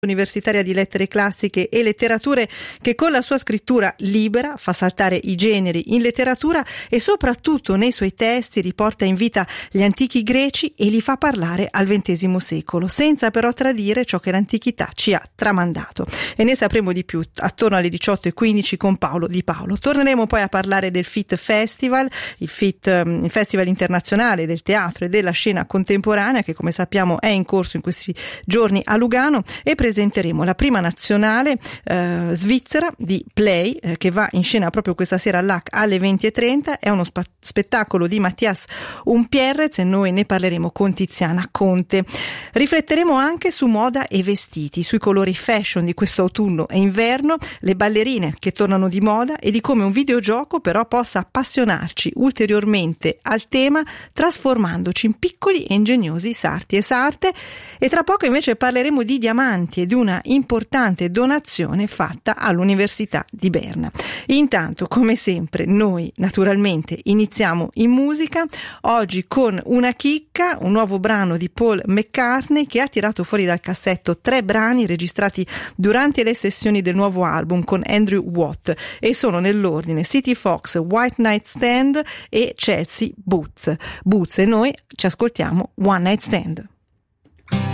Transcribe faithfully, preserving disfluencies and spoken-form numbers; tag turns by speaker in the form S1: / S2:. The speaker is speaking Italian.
S1: Universitaria di lettere classiche e letterature, che con la sua scrittura libera fa saltare i generi in letteratura e soprattutto nei suoi testi riporta in vita gli antichi greci e li fa parlare al ventesimo secolo, senza però tradire ciò che l'antichità ci ha tramandato. E ne sapremo di più attorno alle diciotto e quindici con Paolo Di Paolo. Torneremo poi a parlare del F I T Festival, il F I T, il Festival internazionale del teatro e della scena contemporanea, che come sappiamo è in corso in questi giorni a Lugano, e presenteremo la prima nazionale eh, svizzera di Play, eh, che va in scena proprio questa sera all'A C alle venti e trenta. È uno spa- spettacolo di Mattias Umpierrez e noi ne parleremo con Tiziana Conte. Rifletteremo anche su moda e vestiti, sui colori fashion di questo autunno e inverno, le ballerine che tornano di moda e di come un videogioco però possa appassionarci ulteriormente al tema, trasformandoci in piccoli e ingegnosi sarti e sarte. E tra poco invece parleremo di diamanti e di una importante donazione fatta all'Università di Berna. Intanto, come sempre, noi naturalmente iniziamo in musica, oggi con una chicca, un nuovo brano di Paul McCartney, che ha tirato fuori dal cassetto tre brani registrati durante le sessioni del nuovo album con Andrew Watt, e sono nell'ordine City Fox, White Night Stand e Chelsea Boots. Boots, e noi ci ascoltiamo One Night Stand.